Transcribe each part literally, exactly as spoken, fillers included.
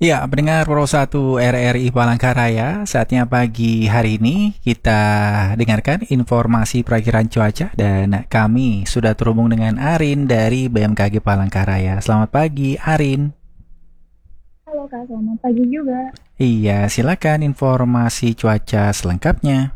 Ya, pendengar Pro satu R R I Palangkaraya, saatnya pagi hari ini kita dengarkan informasi perakiran cuaca dan kami sudah terhubung dengan Arin dari B M K G Palangkaraya. Selamat pagi, Arin. Halo Kak, selamat pagi juga. Iya, silakan informasi cuaca selengkapnya.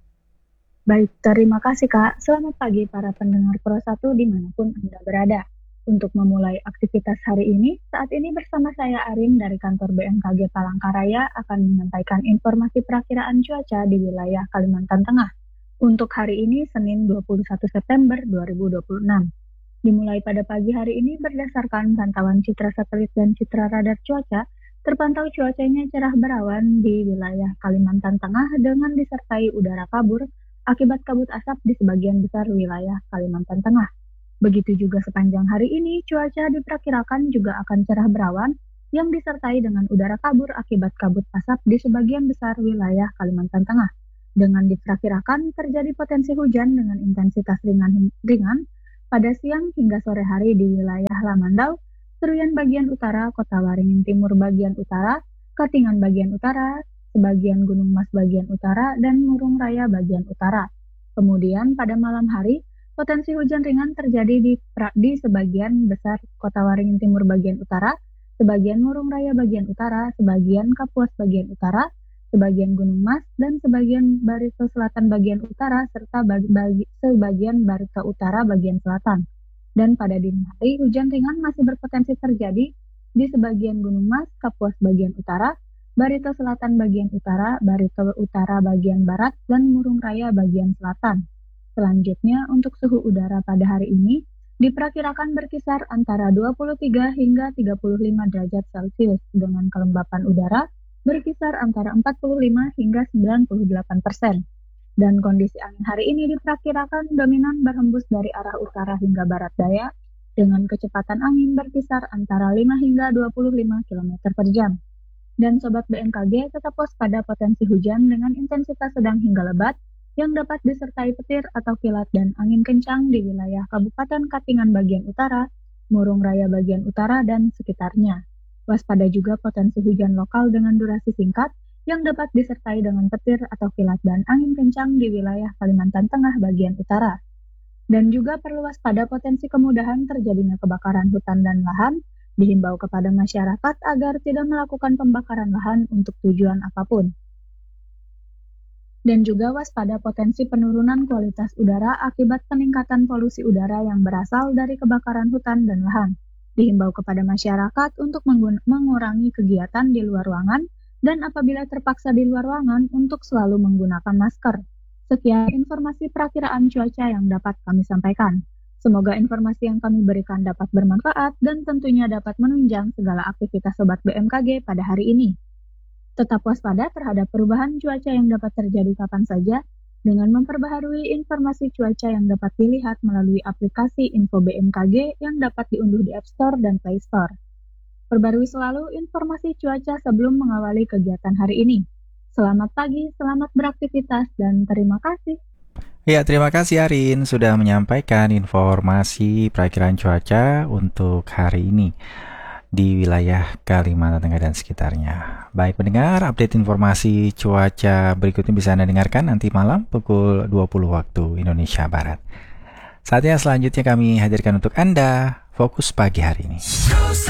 Baik, terima kasih Kak. Selamat pagi para pendengar Pro satu dimanapun Anda berada. Untuk memulai aktivitas hari ini, saat ini bersama saya Arin dari kantor B M K G Palangkaraya akan menyampaikan informasi perakiraan cuaca di wilayah Kalimantan Tengah. Untuk hari ini, Senin dua puluh satu September dua ribu dua puluh enam. Dimulai pada pagi hari ini berdasarkan pantauan citra satelit dan citra radar cuaca, terpantau cuacanya cerah berawan di wilayah Kalimantan Tengah dengan disertai udara kabur akibat kabut asap di sebagian besar wilayah Kalimantan Tengah. Begitu juga sepanjang hari ini, cuaca diperkirakan juga akan cerah berawan yang disertai dengan udara kabur akibat kabut asap di sebagian besar wilayah Kalimantan Tengah. Dengan diperkirakan terjadi potensi hujan dengan intensitas ringan-ringan pada siang hingga sore hari di wilayah Lamandau, Seruyan bagian utara, Kota Waringin Timur bagian utara, Katingan bagian utara, sebagian Gunung Mas bagian utara, dan Murung Raya bagian utara. Kemudian pada malam hari, potensi hujan ringan terjadi di, di sebagian besar Kota Waringin Timur bagian utara, sebagian Murung Raya bagian utara, sebagian Kapuas bagian utara, sebagian Gunung Mas, dan sebagian Barito Selatan bagian utara, serta bagi, bagi, sebagian Barito Utara bagian selatan. Dan pada dini hari, hujan ringan masih berpotensi terjadi di sebagian Gunung Mas, Kapuas bagian utara, Barito Selatan bagian utara, Barito Utara bagian barat, dan Murung Raya bagian selatan. Selanjutnya, untuk suhu udara pada hari ini, diperkirakan berkisar antara dua puluh tiga hingga tiga puluh lima derajat Celcius, dengan kelembapan udara berkisar antara empat puluh lima hingga sembilan puluh delapan persen. Dan kondisi angin hari ini diperkirakan dominan berhembus dari arah utara hingga barat daya, dengan kecepatan angin berkisar antara lima hingga dua puluh lima kilometer per jam. Dan Sobat B M K G tetap waspada potensi hujan dengan intensitas sedang hingga lebat, yang dapat disertai petir atau kilat dan angin kencang di wilayah Kabupaten Katingan bagian utara, Murung Raya bagian utara, dan sekitarnya. Waspada juga potensi hujan lokal dengan durasi singkat yang dapat disertai dengan petir atau kilat dan angin kencang di wilayah Kalimantan Tengah bagian utara. Dan juga perlu waspada potensi kemudahan terjadinya kebakaran hutan dan lahan, dihimbau kepada masyarakat agar tidak melakukan pembakaran lahan untuk tujuan apapun. Dan juga waspada potensi penurunan kualitas udara akibat peningkatan polusi udara yang berasal dari kebakaran hutan dan lahan. Dihimbau kepada masyarakat untuk mengurangi kegiatan di luar ruangan dan apabila terpaksa di luar ruangan untuk selalu menggunakan masker. Sekian informasi perakiraan cuaca yang dapat kami sampaikan. Semoga informasi yang kami berikan dapat bermanfaat dan tentunya dapat menunjang segala aktivitas Sobat B M K G pada hari ini. Tetap waspada terhadap perubahan cuaca yang dapat terjadi kapan saja dengan memperbaharui informasi cuaca yang dapat dilihat melalui aplikasi Info B M K G yang dapat diunduh di App Store dan Play Store. Perbarui selalu informasi cuaca sebelum mengawali kegiatan hari ini. Selamat pagi, selamat beraktivitas, dan terima kasih. Ya, terima kasih Arin sudah menyampaikan informasi perakiraan cuaca untuk hari ini di wilayah Kalimantan Tengah dan sekitarnya. Baik pendengar, update informasi cuaca berikutnya bisa Anda dengarkan nanti malam pukul dua puluh waktu Indonesia Barat. Saatnya selanjutnya kami hadirkan untuk Anda Fokus Pagi hari ini.